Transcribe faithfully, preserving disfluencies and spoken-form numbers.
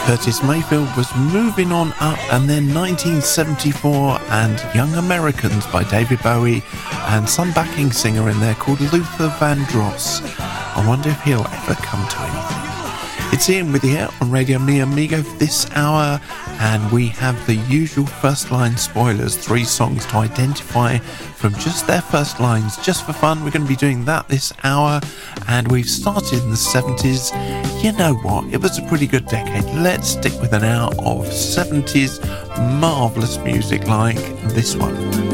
Curtis Mayfield was Moving On Up, and then nineteen seventy-four and Young Americans by David Bowie, and some backing singer in there called Luther Vandross. I wonder if he'll ever come to anything. It's Ian with you here on Radio Mi Amigo for this hour, and we have the usual first line spoilers, three songs to identify from just their first lines, just for fun. We're going to be doing that this hour, and we've started in the seventies. You know what, it was a pretty good decade. Let's stick with an hour of seventies marvellous music like this one.